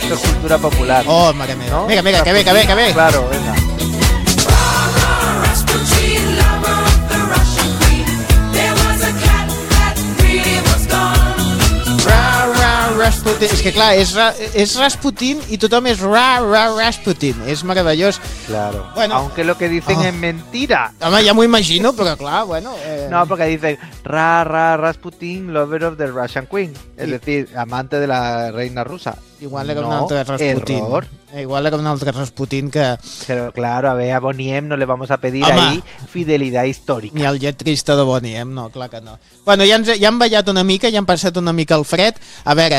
Esto es cultura popular. Oh, madre mía. ¿No? Venga, que ve. Claro, venga. Rasputin. És que clar, és Rasputin i tothom és Rasputin. És meravellós. Claro. Bueno, aunque lo que dicen es mentira. Home, ja m'ho imagino, però clar, bueno... No, porque dicen Rasputin, lover of the Russian Queen. Es decir, amante de la reina rusa. Igual era un altre Rasputin. Error. Igual era un altre Rasputin que... Pero claro, a ver, a Boniem no le vamos a pedir ahí fidelidad histórica. Ni al lletrista de Boniem, no, clar que no. Bueno, ja hem ballat una mica, ja hem passat una mica el fred. A veure,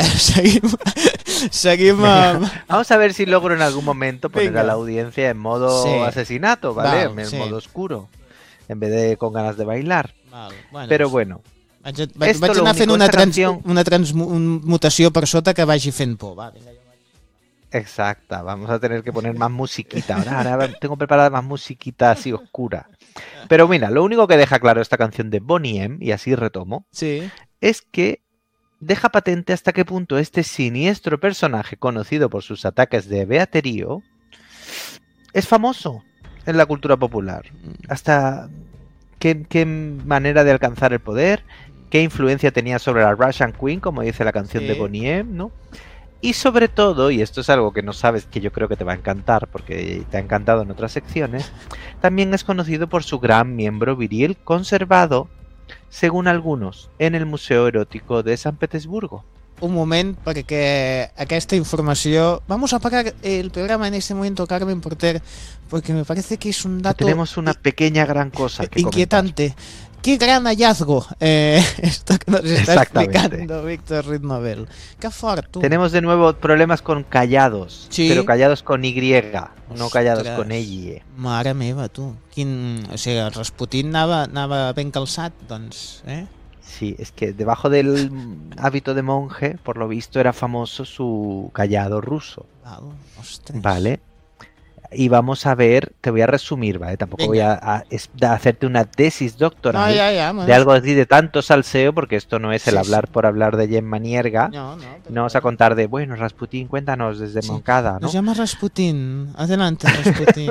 seguim Vamos a ver si logro en algún momento poner Venga. a la audiencia en modo asesinato, ¿vale? En modo oscuro, en vez de con ganas de bailar. Bueno, Pero bueno. Vaig anar fent una transmutació per sota que vagi fent por. Va, vinga. Exacta, vamos a tener que poner más musiquita. Ahora tengo preparada más musiquita así oscura. Pero mira, lo único que deja claro esta canción de Boney M, y así retomo, es que deja patente hasta qué punto este siniestro personaje, conocido por sus ataques de beaterío, es famoso en la cultura popular. Hasta qué manera de alcanzar el poder, qué influencia tenía sobre la Russian Queen, como dice la canción de Boney M, ¿no? Y sobre todo, y esto es algo que no sabes, que yo creo que te va a encantar, porque te ha encantado en otras secciones, también es conocido por su gran miembro viril conservado, según algunos, en el Museo Erótico de San Petersburgo. Un moment, perquè aquesta informació... Vamos a parar el programa en este momento, Carmen Porter, porque me parece que es un dato... Tenemos una pequeña gran cosa que inquietante. Comentar. ¡Qué gran hallazgo! Esto que nos está explicando Víctor Ritnovel. ¡Qué fort, tú! Tenemos de nuevo problemas con callados, pero callados con Y, no callados con Y. Mare meva, tu. O sigui, el Rasputin anava ben calçat, doncs, Sí, es que debajo del hábito de monje, por lo visto, era famoso su callado ruso. Vale. Y vamos a ver, te voy a resumir, ¿vale? Tampoco voy a hacerte una tesis doctoral de algo así de tanto salseo, porque esto no es el hablar por hablar de Gemma Nierga. No vamos a contar de, bueno, Rasputin, cuéntanos desde Moncada, ¿no? Nos llama Rasputin. Adelante, Rasputin.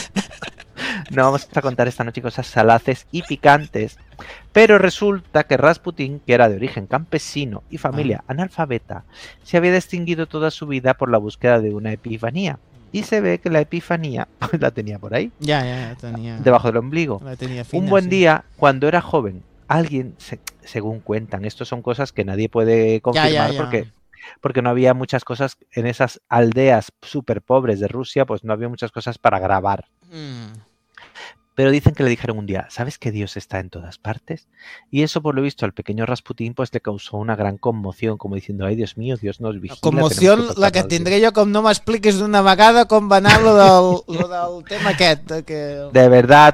No vamos a contar esta noche cosas salaces y picantes, pero resulta que Rasputin, que era de origen campesino y familia analfabeta, se había distinguido toda su vida por la búsqueda de una epifanía. Y se ve que la epifanía pues, la tenía por ahí, ya tenía debajo del ombligo. La tenía fina, un buen día, cuando era joven, alguien, según cuentan, esto son cosas que nadie puede confirmar porque no había muchas cosas en esas aldeas súper pobres de Rusia, pues no había muchas cosas para grabar. Pero dicen que le dijeron un día, ¿sabes que Dios está en todas partes? Y eso, por lo visto, al pequeño Rasputin pues le causó una gran conmoción, como diciendo, ay, Dios mío, Dios nos vigila. Conmoción, la que tindré jo com no m'expliques d'una vegada com va anar lo del tema aquest. Que... De verdad,